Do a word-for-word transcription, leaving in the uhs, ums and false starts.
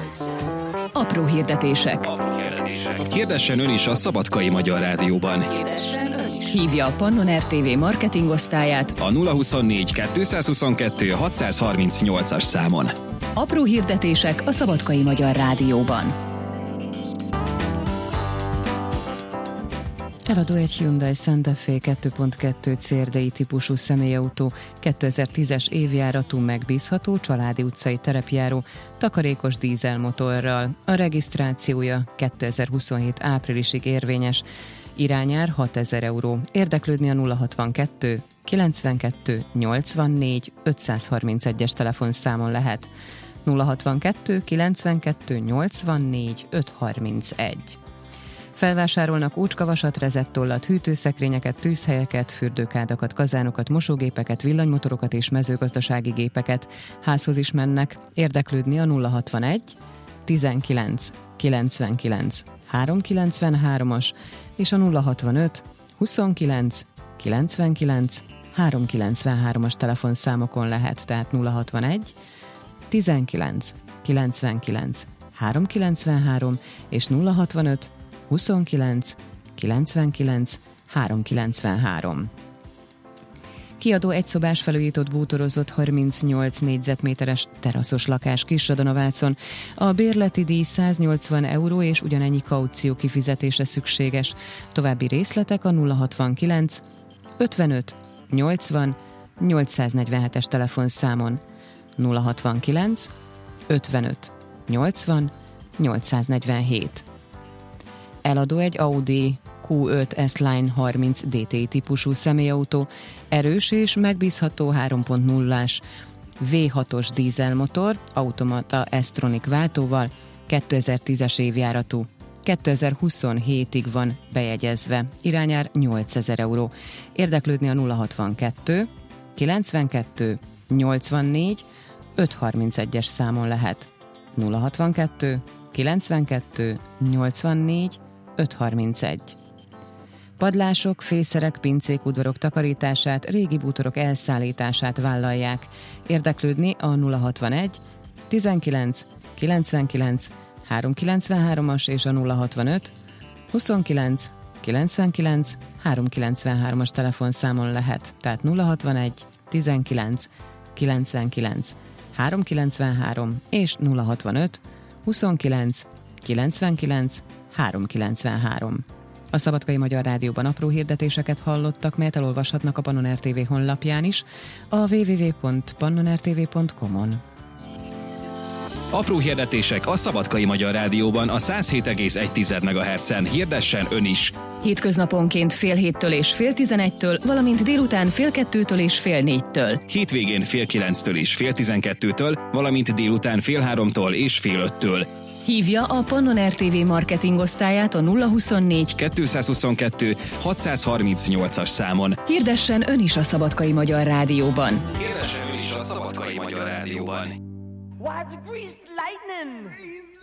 Apró hirdetések. Apró hirdetések. Hirdessen ön is a Szabadkai Magyar Rádióban. Hívja a Pannon er té vé marketingosztályát A nulla huszonnégy kettőszázhuszonkettő hatszázharmincnyolcas számon. Apró hirdetések a Szabadkai Magyar Rádióban. Eladó egy Hyundai Santa Fe kettő pont kettő cé er dé i típusú személyautó, kétezer-tízes évjáratú, megbízható, családi utcai terepjáró, takarékos dízelmotorral. A regisztrációja kétezer-huszonhét áprilisig érvényes. Irányár hatezer euró. Érdeklődni a nulla hatvankettő kilencvenkettő nyolcvannégy ötszázharmincegyes telefonszámon lehet. nulla hatvankettő kilencvenkettő nyolcvannégy ötszázharmincegy. Felvásárolnak ócskavasat, rezettollat, hűtőszekrényeket, tűzhelyeket, fürdőkádakat, kazánokat, mosógépeket, villanymotorokat és mezőgazdasági gépeket. Házhoz is mennek. Érdeklődni a nulla hatvanegy tizenkilenc kilencvenkilenc háromszázkilencvenhármas és a nulla hatvanöt huszonkilenc kilencvenkilenc háromszázkilencvenhármas telefonszámokon lehet, tehát nulla hatvanegy tizenkilenc kilencvenkilenc háromszázkilencvenhárom és nulla hatvanöt huszonkilenc kilencvenkilenc háromszázkilencvenhárom. Kiadó egyszobás felújított bútorozott harmincnyolc négyzetméteres teraszos lakás Kisradanavácon. A bérleti díj száznyolcvan euró és ugyanennyi kaució kifizetése szükséges. További részletek a nulla hatvankilenc ötvenöt nyolcvan nyolcszáznegyvenhetes telefonszámon. nulla hatvankilenc ötvenöt nyolcvan nyolcszáznegyvenhét. Eladó egy Audi kú öt S-Line harminc dé té i típusú személyautó, erős és megbízható három pont nullás vé hatos dízelmotor, automata S-Tronic váltóval, kétezer-tízes évjáratú. kétezer-huszonhétig van bejegyezve. Irányár nyolcezer euró. Érdeklődni a nulla hatvankettő kilencvenkettő nyolcvannégy ötszázharmincegyes számon lehet. nulla hatvankettő kilencvenkettő nyolcvannégy ötszázharmincegy. Padlások, fészerek, pincék, udvarok takarítását, régi bútorok elszállítását vállalják. Érdeklődni a nulla hatvanegy tizenkilenc kilencvenkilenc háromszázkilencvenhármas és a nulla hatvanöt huszonkilenc kilencvenkilenc háromszázkilencvenhármas telefonszámon lehet, tehát nulla hatvanegy tizenkilenc kilencvenkilenc háromszázkilencvenhárom és nulla hatvanöt huszonkilenc kilencvenkilenc háromszázkilencvenhárom. A Szabadkai Magyar Rádióban apró hirdetéseket hallottak, melyet elolvashatnak a Pannon er té vé honlapján is, a double-u double-u double-u pont pannon er té vé pont com-on. Apró hirdetések a Szabadkai Magyar Rádióban a száz hét egész egy megahertzen. Hirdessen ön is! Hétköznaponként fél héttől és fél tizenegytől, valamint délután fél kettőtől és fél négytől. Hétvégén fél kilenctől és fél tizenkettőtől, valamint délután fél háromtól és fél öttől. Hívja a Pannon er té vé marketingosztályát a nulla huszonnégy kettőszázhuszonkettő hatszázharmincnyolcas számon. Hirdessen ön is a Szabadkai Magyar Rádióban. Hirdessen ön is a Szabadkai Magyar Rádióban. Why'd you grease the lightning?